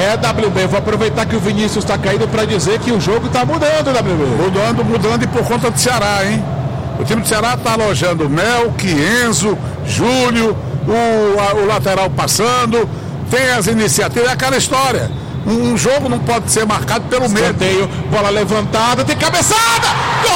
WB, vou aproveitar que o Vinícius está caído para dizer que o jogo está mudando, WB. Mudando e por conta do Ceará, hein? O time do Ceará está alojando Mel, Enzo, Júlio, o lateral passando, tem as iniciativas, é aquela história. Um jogo não pode ser marcado pelo medo. Bola levantada, tem cabeçada! Gol!